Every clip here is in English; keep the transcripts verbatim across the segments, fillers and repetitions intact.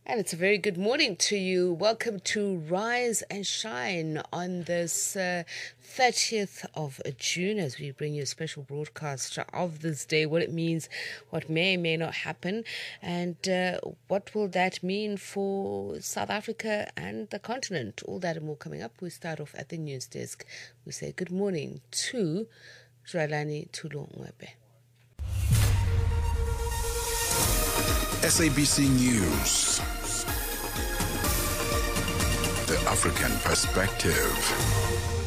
And it's a very good morning to you. Welcome to Rise and Shine on this uh, thirtieth of June as we bring you a special broadcast of this day, what it means, what may or may not happen, and uh, what will that mean for South Africa and the continent. All that and more coming up. We start off at the news desk. We say good morning to Jwalani Tulongwebe. S A B C News. The African Perspective.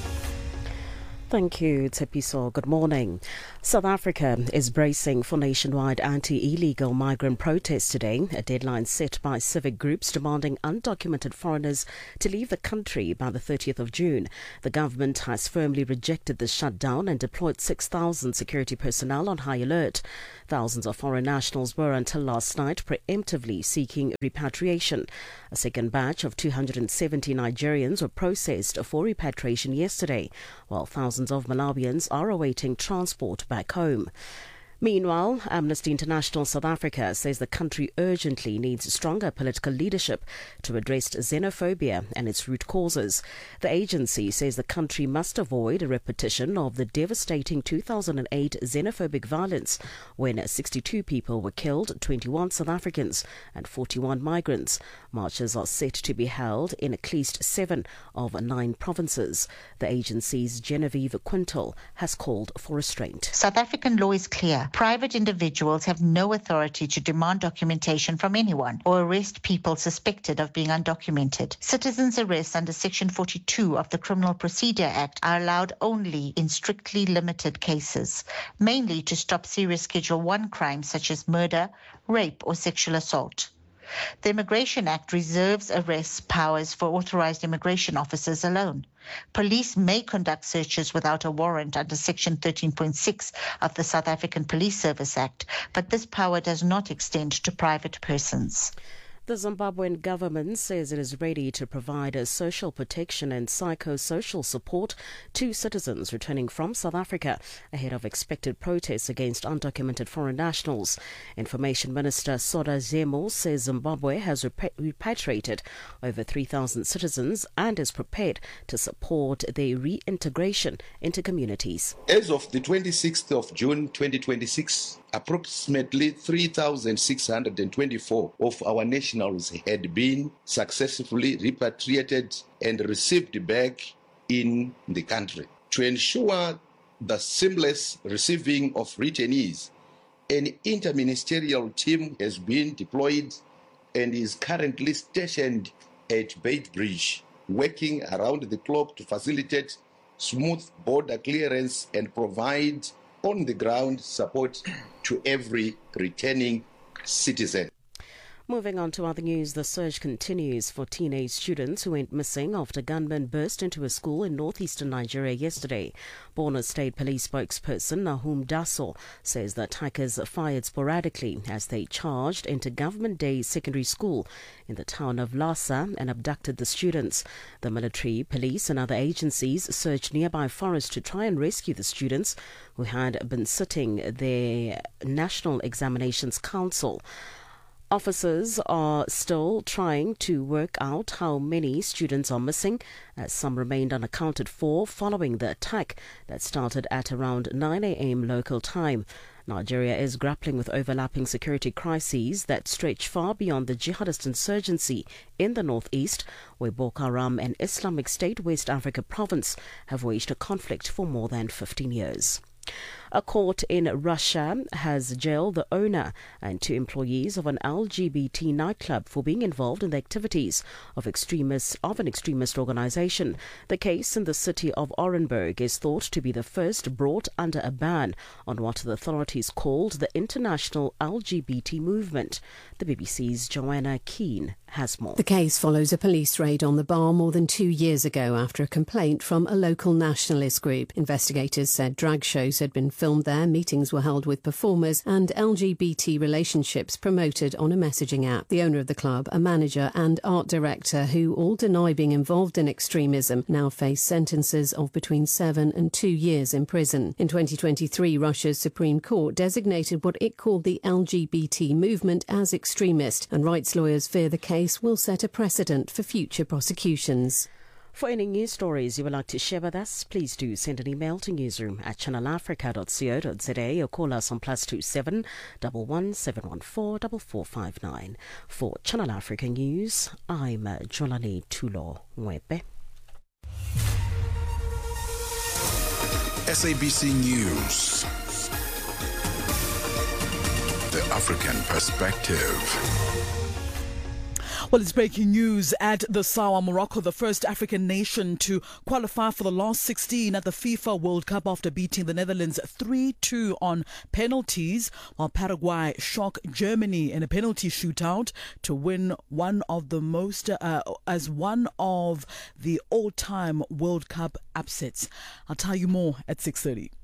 Thank you, Tepiso. Good morning. South Africa is bracing for nationwide anti-illegal migrant protests today, a deadline set by civic groups demanding undocumented foreigners to leave the country by the thirtieth of June. The government has firmly rejected the shutdown and deployed six thousand security personnel on high alert. Thousands of foreign nationals were until last night preemptively seeking repatriation. A second batch of two hundred seventy Nigerians were processed for repatriation yesterday, while thousands of Malawians are awaiting transport back home. Meanwhile, Amnesty International South Africa says the country urgently needs stronger political leadership to address xenophobia and its root causes. The agency says the country must avoid a repetition of the devastating two thousand eight xenophobic violence when sixty-two people were killed, twenty-one South Africans and forty-one migrants. Marches are set to be held in at least seven of nine provinces. The agency's Genevieve Quintal has called for restraint. South African law is clear. Private individuals have no authority to demand documentation from anyone or arrest people suspected of being undocumented. Citizens' arrests under Section forty-two of the Criminal Procedure Act are allowed only in strictly limited cases, mainly to stop serious Schedule one crimes such as murder, rape, or sexual assault. The Immigration Act reserves arrest powers for authorized immigration officers alone. Police may conduct searches without a warrant under Section thirteen point six of the South African Police Service Act, but this power does not extend to private persons. The Zimbabwean government says it is ready to provide a social protection and psychosocial support to citizens returning from South Africa ahead of expected protests against undocumented foreign nationals. Information Minister Soda Zemo says Zimbabwe has repa- repatriated over three thousand citizens and is prepared to support their reintegration into communities. As of the twenty-sixth of June twenty twenty-six, approximately three thousand six hundred twenty-four of our nationals had been successfully repatriated and received back in the country. To ensure the seamless receiving of returnees, an interministerial team has been deployed and is currently stationed at Beitbridge, working around the clock to facilitate smooth border clearance and provide on-the-ground support to every returning citizen. Moving on to other news, the search continues for teenage students who went missing after gunmen burst into a school in northeastern Nigeria yesterday. Borno State Police spokesperson Nahum Daso says the attackers fired sporadically as they charged into Government Day Secondary School in the town of Lasa and abducted the students. The military, police and other agencies searched nearby forests to try and rescue the students who had been sitting their National Examinations Council. Officers are still trying to work out how many students are missing, as some remained unaccounted for following the attack that started at around nine a.m. local time. Nigeria is grappling with overlapping security crises that stretch far beyond the jihadist insurgency in the northeast, where Boko Haram and Islamic State West Africa province have waged a conflict for more than fifteen years. A court in Russia has jailed the owner and two employees of an L G B T nightclub for being involved in the activities of extremists of an extremist organization. The case in the city of Orenburg is thought to be the first brought under a ban on what the authorities called the international L G B T movement. The B B C's Joanna Keane has more. The case follows a police raid on the bar more than two years ago after a complaint from a local nationalist group. Investigators said drag shows had been filmed there, meetings were held with performers, and L G B T relationships promoted on a messaging app. The owner of the club, a manager and art director who all deny being involved in extremism, now face sentences of between seven and two years in prison. In twenty twenty-three, Russia's Supreme Court designated what it called the L G B T movement as extremist, and rights lawyers fear the case will set a precedent for future prosecutions. For any news stories you would like to share with us, please do send an email to newsroom at channel africa dot co dot za or call us on plus two seven one one seven one four four four five nine. For Channel Africa News, I'm Jolani Tulo Mwepe. S A B C News. The African Perspective. Well, it's breaking news at the Sawa, Morocco, the first African nation to qualify for the last sixteen at the FIFA World Cup after beating the Netherlands three two on penalties, while Paraguay shocked Germany in a penalty shootout to win one of the most, uh, as one of the all-time World Cup upsets. I'll tell you more at six thirty.